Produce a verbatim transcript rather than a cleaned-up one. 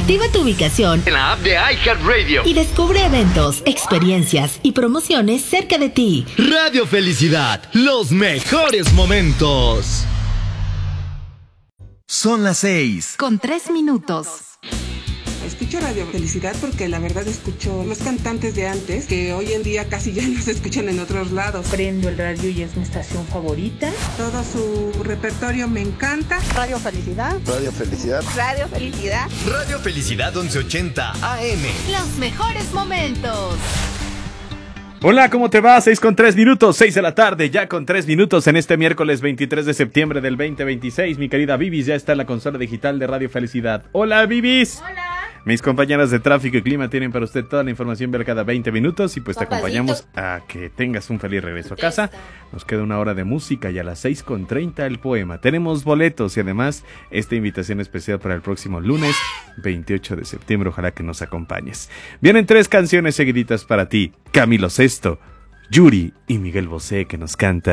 Activa tu ubicación en la app de iHeartRadio y descubre eventos, experiencias y promociones cerca de ti. Radio Felicidad, los mejores momentos. Son las seis. Con tres minutos. Escucho Radio Felicidad porque la verdad escucho los cantantes de antes que hoy en día casi ya no se escuchan en otros lados. Prendo el radio y es mi estación favorita. Todo su repertorio me encanta. Radio Felicidad. Radio Felicidad. Radio Felicidad. Radio Felicidad once ochenta A M. Los mejores momentos. Hola, ¿cómo te va? seis con tres minutos, seis de la tarde, ya con tres minutos en este miércoles veintitrés de septiembre del veinte veintiséis. Mi querida Bibis ya está en la consola digital de Radio Felicidad. Hola, Bibis. Hola. Mis compañeras de tráfico y clima tienen para usted toda la información ver cada veinte minutos y pues te Papacito. acompañamos a que tengas un feliz regreso a casa. Nos queda una hora de música y a las seis con treinta el poema. Tenemos boletos y además esta invitación especial para el próximo lunes veintiocho de septiembre. Ojalá que nos acompañes. Vienen tres canciones seguiditas para ti. Camilo Sesto, Yuri y Miguel Bosé que nos canta